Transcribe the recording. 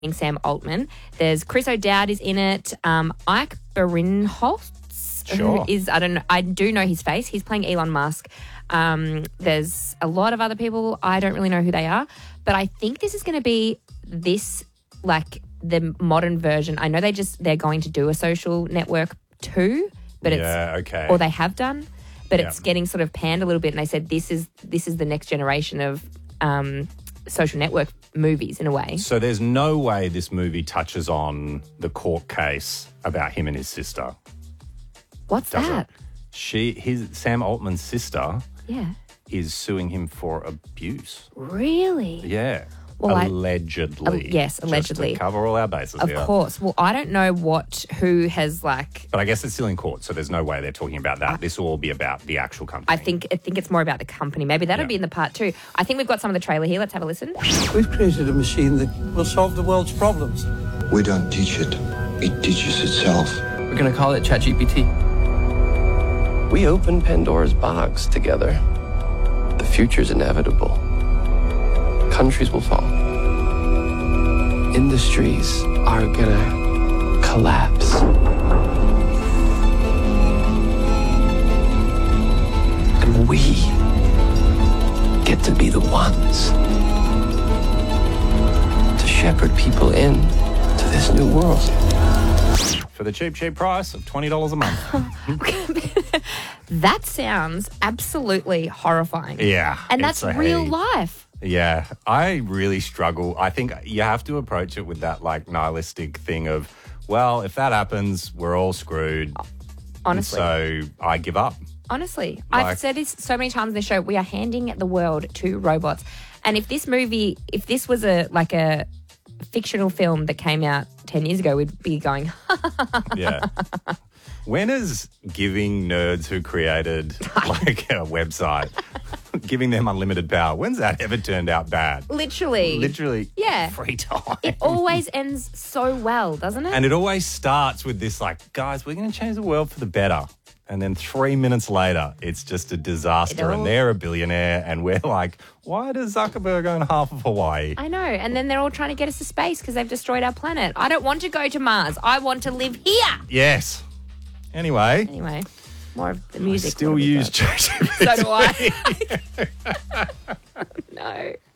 Sam Altman. There's Chris O'Dowd is in it. Ike Barinholtz, Sure. who is, I do know his face. He's playing Elon Musk. There's a lot of other people. I don't really know who they are. But I think this is going to be the modern version. I know they're going to do a Social Network 2, but okay. or they have done, but it's getting sort of panned a little bit. And they said this is the next generation of Social Network movies in a way. So there's no way this movie touches on the court case about him and his sister. What's that? Sam Altman's sister Yeah. is suing him for abuse. Really? Yeah. Well, allegedly. yes, allegedly. Just to cover all our bases Of course. Well, I don't know who has But I guess it's still in court, so there's no way they're talking about that. This will all be about the actual company. I think it's more about the company. Maybe that'll be in the part 2. I think we've got some of the trailer here. Let's have a listen. We've created a machine that will solve the world's problems. We don't teach it. It teaches itself. We're going to call it ChatGPT. We opened Pandora's box together. The future's inevitable. Countries will fall. Industries are gonna collapse. And we get to be the ones to shepherd people in to this new world. For the cheap price of $20 a month. That sounds absolutely horrifying. Yeah. And that's real life. Yeah, I really struggle. I think you have to approach it with that nihilistic thing of, well, if that happens, we're all screwed. Honestly. So I give up. Honestly. I've said this so many times in the show, we are handing the world to robots. And if this was a fictional film that came out 10 years ago, we'd be going, Yeah. When is giving nerds who created a website, giving them unlimited power, when's that ever turned out bad? Literally. Yeah. Free time. It always ends so well, doesn't it? And it always starts with this guys, we're going to change the world for the better. And then 3 minutes later, it's just a disaster and they're a billionaire and we're like, why does Zuckerberg own half of Hawaii? I know. And then they're all trying to get us to space because they've destroyed our planet. I don't want to go to Mars. I want to live here. Yes. Anyway, more of the music. I still use ChatGPT. So do I. No.